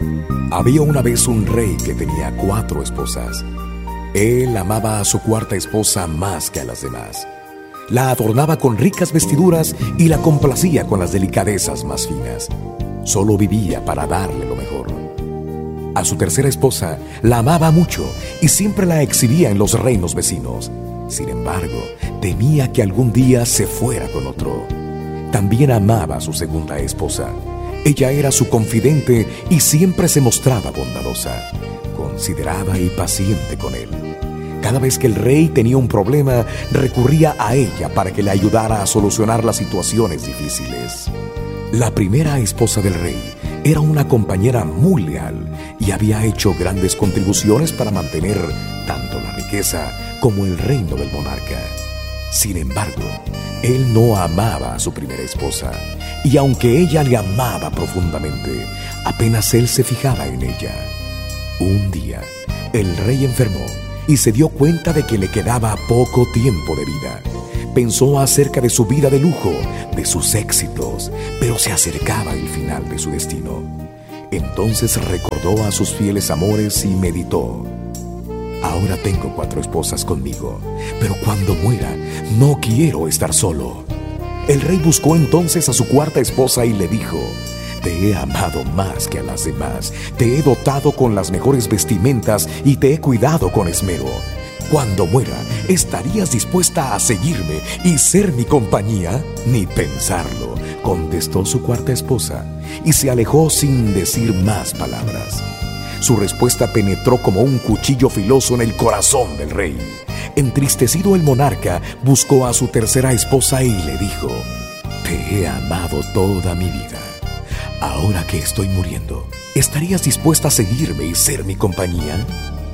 Había una vez un rey que tenía 4 esposas. Él amaba a su cuarta esposa más que a las demás. La adornaba con ricas vestiduras y la complacía con las delicadezas más finas. Solo vivía para darle lo mejor. A su tercera esposa la amaba mucho y siempre la exhibía en los reinos vecinos. Sin embargo, temía que algún día se fuera con otro. También amaba a su segunda esposa. Ella era su confidente y siempre se mostraba bondadosa, considerada y paciente con él. Cada vez que el rey tenía un problema, recurría a ella para que le ayudara a solucionar las situaciones difíciles. La primera esposa del rey era una compañera muy leal y había hecho grandes contribuciones para mantener tanto la riqueza como el reino del monarca. Sin embargo, él no amaba a su primera esposa, y aunque ella le amaba profundamente, apenas él se fijaba en ella. Un día, el rey enfermó y se dio cuenta de que le quedaba poco tiempo de vida. Pensó acerca de su vida de lujo, de sus éxitos, pero se acercaba el final de su destino. Entonces recordó a sus fieles amores y meditó: ahora tengo 4 esposas conmigo, pero cuando muera no quiero estar solo. El rey buscó entonces a su cuarta esposa y le dijo: te he amado más que a las demás, te he dotado con las mejores vestimentas y te he cuidado con esmero. Cuando muera, ¿estarías dispuesta a seguirme y ser mi compañía? Ni pensarlo, contestó su cuarta esposa, y se alejó sin decir más palabras. Su respuesta penetró como un cuchillo filoso en el corazón del rey. Entristecido, el monarca buscó a su tercera esposa y le dijo: te he amado toda mi vida. Ahora que estoy muriendo, ¿estarías dispuesta a seguirme y ser mi compañía?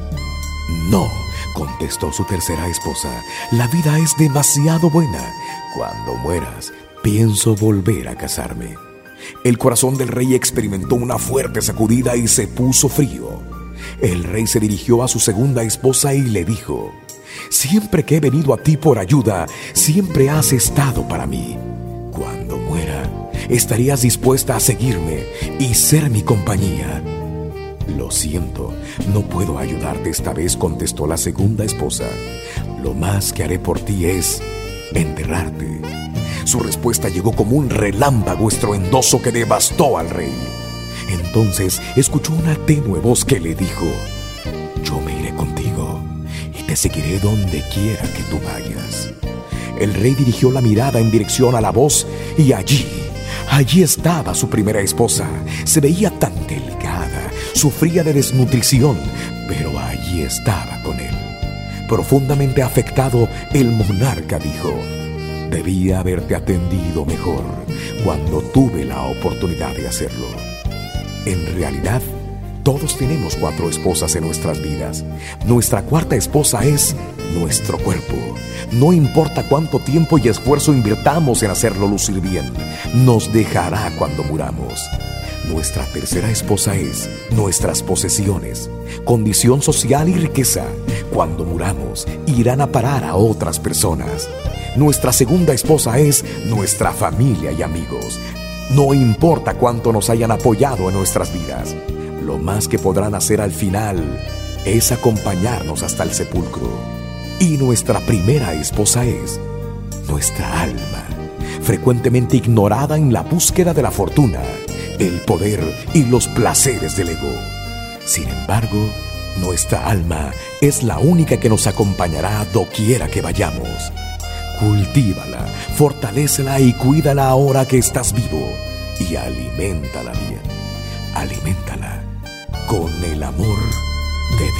No, contestó su tercera esposa, la vida es demasiado buena. Cuando mueras, pienso volver a casarme. El corazón del rey experimentó una fuerte sacudida y se puso frío. El rey se dirigió a su segunda esposa y le dijo: siempre que he venido a ti por ayuda, siempre has estado para mí. Cuando muera, ¿estarías dispuesta a seguirme y ser mi compañía? Lo siento, no puedo ayudarte esta vez, contestó la segunda esposa. Lo más que haré por ti es enterrarte. Su respuesta llegó como un relámpago estruendoso que devastó al rey. Entonces escuchó una tenue voz que le dijo: yo me iré contigo y te seguiré donde quiera que tú vayas. El rey dirigió la mirada en dirección a la voz y allí estaba su primera esposa. Se veía tan delgada, sufría de desnutrición, pero allí estaba con él. Profundamente afectado, el monarca dijo: debía haberte atendido mejor cuando tuve la oportunidad de hacerlo. En realidad, todos tenemos 4 esposas en nuestras vidas. Nuestra cuarta esposa es nuestro cuerpo. No importa cuánto tiempo y esfuerzo invirtamos en hacerlo lucir bien, nos dejará cuando muramos. Nuestra tercera esposa es nuestras posesiones, condición social y riqueza. Cuando muramos, irán a parar a otras personas. Nuestra segunda esposa es nuestra familia y amigos. No importa cuánto nos hayan apoyado en nuestras vidas, lo más que podrán hacer al final es acompañarnos hasta el sepulcro. Y nuestra primera esposa es nuestra alma, frecuentemente ignorada en la búsqueda de la fortuna, el poder y los placeres del ego. Sin embargo, nuestra alma es la única que nos acompañará doquiera que vayamos. Cultívala, fortalécela y cuídala ahora que estás vivo, y aliméntala bien. Aliméntala con el amor de Dios.